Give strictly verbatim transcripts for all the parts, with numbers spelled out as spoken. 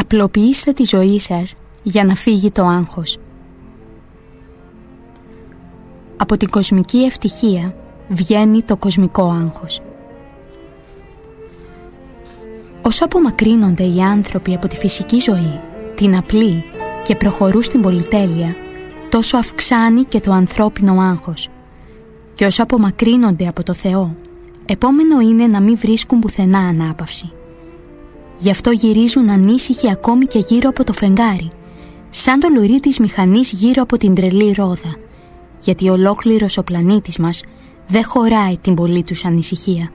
Απλοποιήστε τη ζωή σας για να φύγει το άγχος. Από την κοσμική ευτυχία βγαίνει το κοσμικό άγχος. Όσο απομακρύνονται οι άνθρωποι από τη φυσική ζωή, την απλή, και προχωρούν στην πολυτέλεια, τόσο αυξάνει και το ανθρώπινο άγχος. Και όσο απομακρύνονται από το Θεό, επόμενο είναι να μην βρίσκουν πουθενά ανάπαυση. Γι' αυτό γυρίζουν ανήσυχοι ακόμη και γύρω από το φεγγάρι, σαν το λουρί της μηχανής γύρω από την τρελή ρόδα, γιατί ολόκληρος ο πλανήτης μας δεν χωράει την πολλή τους ανησυχία.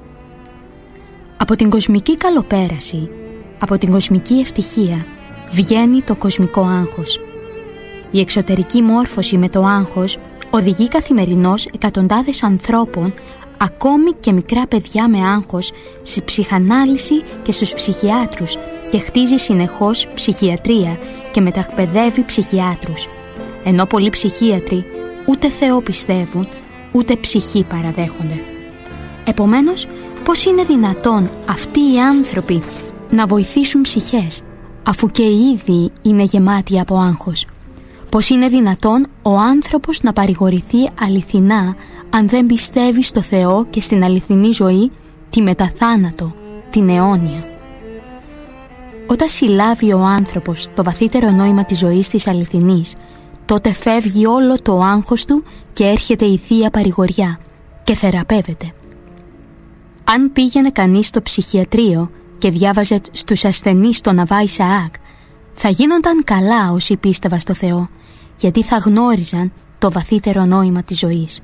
Από την κοσμική καλοπέραση, από την κοσμική ευτυχία, βγαίνει το κοσμικό άγχος. Η εξωτερική μόρφωση με το άγχος οδηγεί καθημερινώς εκατοντάδες ανθρώπων, ακόμη και μικρά παιδιά με άγχος, στη ψυχανάλυση και στους ψυχιάτρους, και χτίζει συνεχώς ψυχιατρία και μετακπαιδεύει ψυχιάτρους. Ενώ πολλοί ψυχίατροι ούτε Θεό πιστεύουν, ούτε ψυχή παραδέχονται. Επομένως, πώς είναι δυνατόν αυτοί οι άνθρωποι να βοηθήσουν ψυχές, αφού και οι ίδιοι είναι γεμάτοι από άγχος? Πώς είναι δυνατόν ο άνθρωπος να παρηγορηθεί αληθινά αν δεν πιστεύει στο Θεό και στην αληθινή ζωή, τη μεταθάνατο, την αιώνια? Όταν συλλάβει ο άνθρωπος το βαθύτερο νόημα της ζωής της αληθινής, τότε φεύγει όλο το άγχος του και έρχεται η Θεία Παρηγοριά και θεραπεύεται. Αν πήγαινε κανείς στο ψυχιατρίο και διάβαζε στους ασθενείς τον Αβά Ισαάκ, θα γίνονταν καλά όσοι πίστευαν στο Θεό, γιατί θα γνώριζαν το βαθύτερο νόημα της ζωής.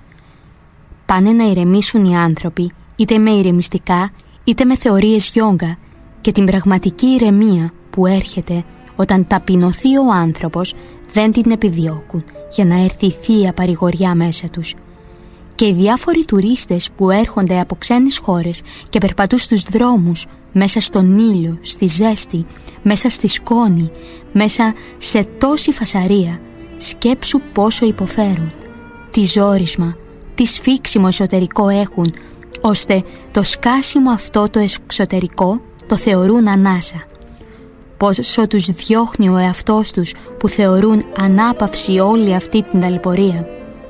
Πάνε να ηρεμήσουν οι άνθρωποι, είτε με ηρεμιστικά είτε με θεωρίες γιόγκα, και την πραγματική ηρεμία που έρχεται όταν ταπεινωθεί ο άνθρωπος δεν την επιδιώκουν για να έρθει η Θεία Παρηγοριά μέσα τους. Και οι διάφοροι τουρίστες που έρχονται από ξένες χώρες και περπατούν στους δρόμους, μέσα στον ήλιο, στη ζέστη, μέσα στη σκόνη, μέσα σε τόση φασαρία, σκέψου πόσο υποφέρουν, τι ζόρισμα, τι σφίξιμο εσωτερικό έχουν, ώστε το σκάσιμο αυτό το εξωτερικό το θεωρούν ανάσα. Πόσο τους διώχνει ο εαυτός τους που θεωρούν ανάπαυση όλη αυτή την ταλαιπωρία.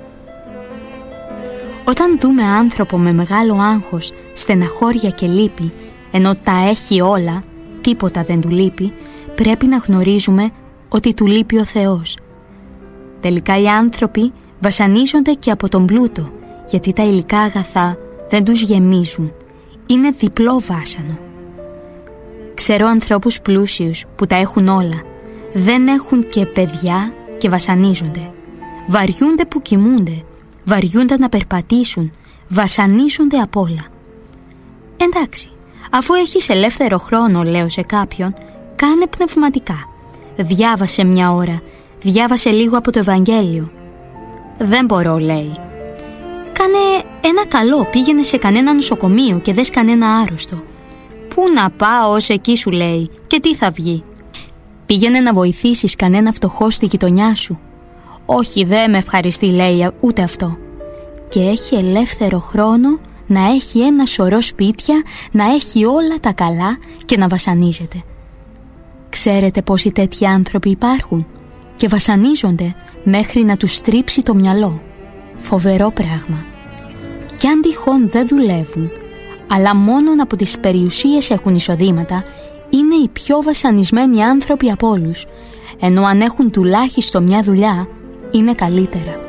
Όταν δούμε άνθρωπο με μεγάλο άγχος, στεναχώρια και λύπη, ενώ τα έχει όλα, τίποτα δεν του λείπει, πρέπει να γνωρίζουμε ότι του λείπει ο Θεός. Τελικά οι άνθρωποι βασανίζονται και από τον πλούτο, γιατί τα υλικά αγαθά δεν τους γεμίζουν. Είναι διπλό βάσανο. Ξέρω ανθρώπους πλούσιους που τα έχουν όλα, δεν έχουν και παιδιά και βασανίζονται. Βαριούνται που κοιμούνται, βαριούνται να περπατήσουν, βασανίζονται απ' όλα. Εντάξει, αφού έχεις ελεύθερο χρόνο, λέω σε κάποιον, κάνε πνευματικά. Διάβασε μια ώρα, διάβασε λίγο από το Ευαγγέλιο. Δεν μπορώ, λέει. Κάνε ένα καλό, πήγαινε σε κανένα νοσοκομείο και δες κανένα άρρωστο. Πού να πάω ως εκεί, σου λέει, και τι θα βγει? Πήγαινε να βοηθήσεις κανένα φτωχό στη γειτονιά σου. Όχι, δεν με ευχαριστεί, λέει, ούτε αυτό. Και έχει ελεύθερο χρόνο να έχει ένα σωρό σπίτια, να έχει όλα τα καλά και να βασανίζεται. Ξέρετε πόσοι τέτοιοι άνθρωποι υπάρχουν και βασανίζονται μέχρι να τους στρίψει το μυαλό. Φοβερό πράγμα. Κι αν τυχόν δεν δουλεύουν, αλλά μόνον από τις περιουσίες έχουν εισοδήματα, είναι οι πιο βασανισμένοι άνθρωποι από όλους, ενώ αν έχουν τουλάχιστον μια δουλειά, είναι καλύτερα.